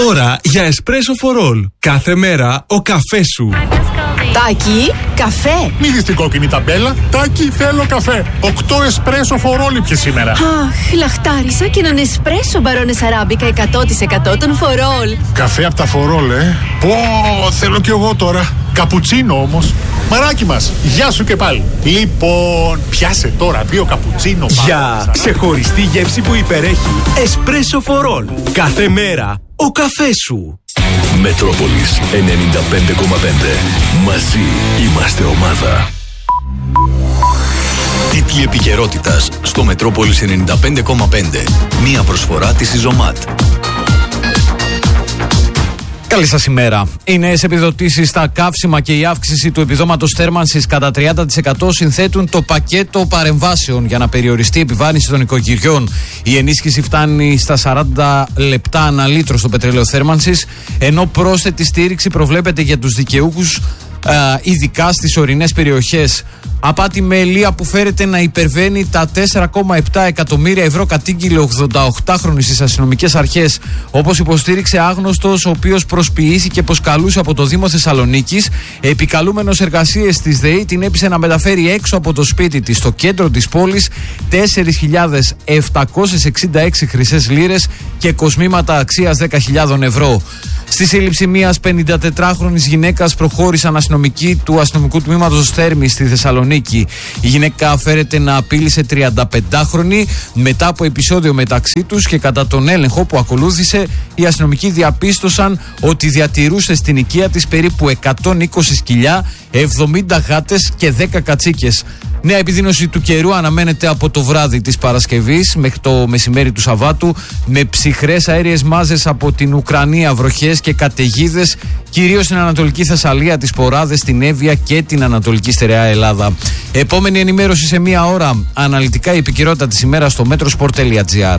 Ώρα για εσπρέσο for all. Κάθε μέρα ο καφές σου. Τάκη, καφέ. Μη δεις την κόκκινη ταμπέλα. Τάκη, θέλω καφέ. 8 εσπρέσο for all πια σήμερα. Αχ, λαχτάρισα και έναν εσπρέσο μπαρόνες αράμπικα 100% των for all. Καφέ από τα for all, Πω, θέλω κι εγώ τώρα. Καπουτσίνο όμως. Μαράκι μας, γεια σου και πάλι. Λοιπόν, πιάσε τώρα 2 καπουτσίνο. Για ξεχωριστή γεύση που υπερέχει. Εσπρέσο for all. Κάθε μέρα ο καφές σου. Μετρόπολης 95,5. Μαζί είμαστε ομάδα. Τίτλοι επικαιρότητας στο Μετρόπολης 95,5. Μία προσφορά της Ιζωμάτ. Καλή σας ημέρα. Οι νέες επιδοτήσεις στα καύσιμα και η αύξηση του επιδόματος θέρμανσης κατά 30% συνθέτουν το πακέτο παρεμβάσεων για να περιοριστεί η επιβάρυνση των οικογενειών. Η ενίσχυση φτάνει στα 40 λεπτά ανά λίτρο στο πετρέλαιο θέρμανσης, ενώ πρόσθετη στήριξη προβλέπεται για τους δικαιούχους ειδικά στις ορεινές περιοχές. Απάτη με ελεία που φέρεται να υπερβαίνει τα 4,7 εκατομμύρια ευρώ, κατήγγειλε 88χρονη στις αστυνομικές αρχές. Όπως υποστήριξε άγνωστος, ο οποίος προσποιήθηκε πως καλούσε από το Δήμο Θεσσαλονίκης. Επικαλούμενος εργασίες της ΔΕΗ την έπεισε να μεταφέρει έξω από το σπίτι της, στο κέντρο της πόλης, 4.766 χρυσές λίρες και κοσμήματα αξίας 10.000 ευρώ. Στη σύλληψη μιας 54χρονης γυναίκας προχώρησαν αστυνομικοί του αστυνομικού τμήματος Θέρμης στη Θεσσαλονίκη. Η γυναίκα φέρεται να απείλησε 35χρονη μετά από επεισόδιο μεταξύ τους και κατά τον έλεγχο που ακολούθησε, οι αστυνομικοί διαπίστωσαν ότι διατηρούσε στην οικία της περίπου 120 σκυλιά, 70 γάτες και 10 κατσίκες. Νέα επιδείνωση του καιρού αναμένεται από το βράδυ της Παρασκευής μέχρι το μεσημέρι του Σαββάτου, με ψυχρές αέριες μάζες από την Ουκρανία, βροχές και καταιγίδες, κυρίως στην Ανατολική Θεσσαλία, τις Ποράδες, την Εύβοια και την Ανατολική Στερεά Ελλάδα. Επόμενη ενημέρωση σε μία ώρα. Αναλυτικά η επικαιρότητα της ημέρας στο metrosport.gr.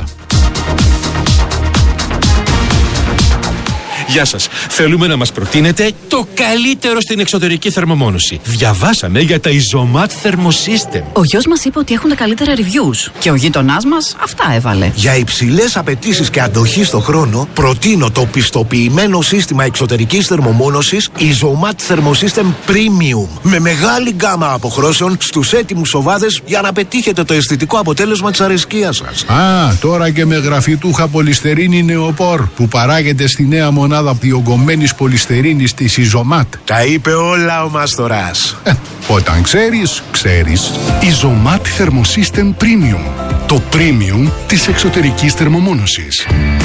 Γεια σας. Θέλουμε να μας προτείνετε το καλύτερο στην εξωτερική θερμομόνωση. Διαβάσαμε για τα Ιζωμάτ Thermosystem. Ο γιος μας είπε ότι έχουν τα καλύτερα reviews και ο γείτονάς μας αυτά έβαλε. Για υψηλές απαιτήσεις και αντοχή στο χρόνο, προτείνω το πιστοποιημένο σύστημα εξωτερικής θερμομόνωσης Ιζωμάτ Thermosystem Premium. Με μεγάλη γκάμα αποχρώσεων στους έτοιμους σοβάδες για να πετύχετε το αισθητικό αποτέλεσμα της αρεσκίας σας. Τώρα και με γραφιτούχα πολυστερίνη νεοπόρ που παράγεται στη νέα μονάδα διογκωμένης πολυστερίνης της Ιζωμάτ. Τα είπε όλα ο Μαστοράς. Όταν ξέρεις, ξέρεις. Ιζωμάτ Thermosystem Premium. Το premium της εξωτερικής θερμομόνωσης.